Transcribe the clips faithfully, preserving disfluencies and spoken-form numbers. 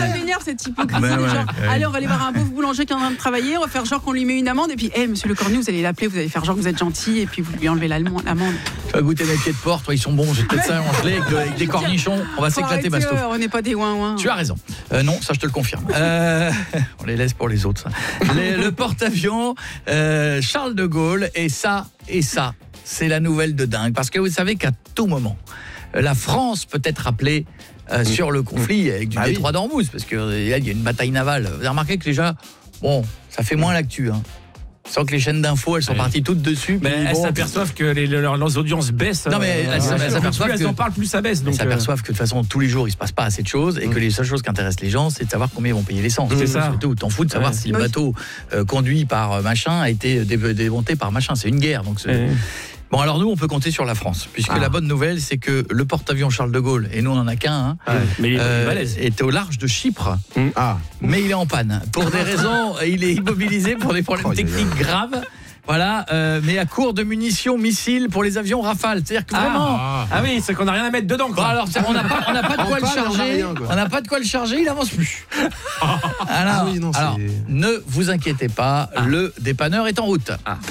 ça m'énerve cette hypocrisie. Ben ouais, genre, ouais. allez, on va aller voir un pauvre boulanger qui est en train de travailler, on va faire genre qu'on lui met une amende, et puis, hé, hey, monsieur Le Cornu, vous allez l'appeler, vous allez faire genre que vous êtes gentil, et puis vous lui enlevez l'amende. Tu vas goûter mes pieds de porc, toi, ils sont bons, j'ai peut-être ça en gelée avec, de- avec des cornichons, on va Faut s'éclater, arrêter, Bastov. euh, on n'est pas des ouin-ouin. Tu as raison. Euh, non, ça je te le confirme. Euh, on les laisse pour les autres. Ça. Les- le porte-avions euh, Charles de Gaulle, et ça, et ça, c'est la nouvelle de dingue. Parce que vous savez qu'à tout moment, la France peut être appelée euh, sur le conflit avec du Ah détroit oui. d'Ormuz, parce qu'il y a une bataille navale. Vous avez remarqué que déjà, bon, ça fait moins l'actu. Hein. Sans que les chaînes d'infos, elles sont Ouais. parties toutes dessus. Mais puis elles bon, s'aperçoivent que les, leurs, leurs audiences baissent. Non, mais elles- euh, elles plus s'aperçoivent elles que- en parlent, plus ça baisse. Ils Donc, euh, s'aperçoivent que de toute façon, tous les jours, il se passe pas assez de choses et que les seules choses qui intéressent les gens, c'est de savoir combien ils vont payer l'essence. C'est ça. Surtout, t'en fous de savoir Ouais. si le Oui. bateau euh, conduit par euh, machin a été dé- démonté par machin. C'est une guerre. Donc c'est- euh, Bon, alors nous, on peut compter sur la France, puisque Ah. la bonne nouvelle, c'est que le porte-avions Charles de Gaulle, et nous, on en a qu'un, hein, ouais. Mais il est euh, balèze. est au large de Chypre, Ah, mais il est en panne. Pour des raisons, il est immobilisé pour des problèmes Oh, aïe, aïe, techniques graves. Voilà, euh, mais à court de munitions, missiles pour les avions Rafale. C'est-à-dire que vraiment. Ah, ah oui, c'est qu'on n'a rien à mettre dedans. Bon, Quoi. alors, c'est- on n'a pas, on n'a pas de En quoi le panne, on a charger. rien, quoi. On n'a pas de quoi le charger, il avance plus. Alors, Ah oui, non, c'est- alors, ne vous inquiétez pas, le dépanneur est en route.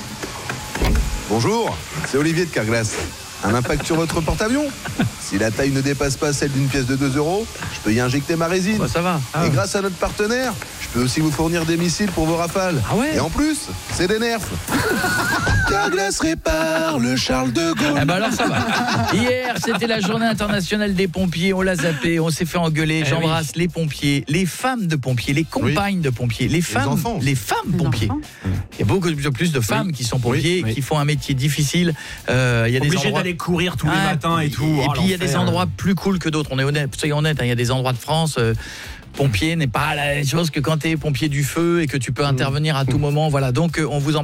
bonjour, c'est Olivier de Carglass. Un impact sur votre porte-avions? Si la taille ne dépasse pas celle d'une pièce de deux euros, je peux y injecter ma résine. Bah, ça va. Et grâce à notre partenaire, je peux aussi vous fournir des missiles pour vos rafales. Ah ouais. Et en plus, c'est des nerfs. Carglass répare le Charles de Gaulle. Ah bah alors ça va. Hier, c'était la journée internationale des pompiers. On l'a zappé, on s'est fait engueuler. Eh J'embrasse les pompiers, les femmes de pompiers, les compagnes de pompiers, les femmes, enfants. les femmes Les pompiers. enfants. Il y a beaucoup de plus de femmes qui sont pompiers, Oui, oui. qui font un métier difficile. Euh, il y a des Obligé endroits d'aller courir tous les Ah, matins et tout. Et Oh, puis il y a des l'enfer. endroits plus cool que d'autres. On est honnête, soyons honnêtes. hein, Il y a des endroits de France. euh, pompier n'est pas la même chose que quand tu es pompier du feu et que tu peux intervenir à tout moment. Voilà. Donc euh, on vous en